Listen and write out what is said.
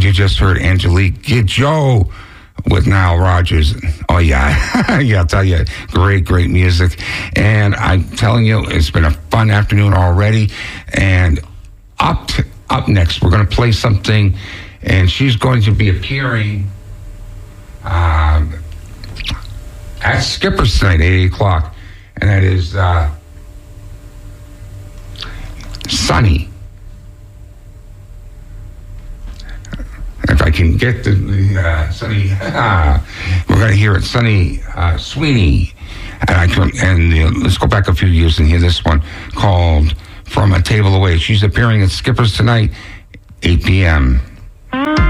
And you just heard Angelique Kidjo with Nile Rodgers. Oh, yeah. Yeah, I'll tell you, great music. And I'm telling you, it's been a fun afternoon already. And up next, we're going to play something, and she's going to be appearing at Skipper's tonight, 8 o'clock. And that is Sunny. If I can get the Sunny, we're going to hear it, Sunny Sweeney. And let's go back a few years and hear this one called From a Table Away. She's appearing at Skipper's tonight, 8 p.m.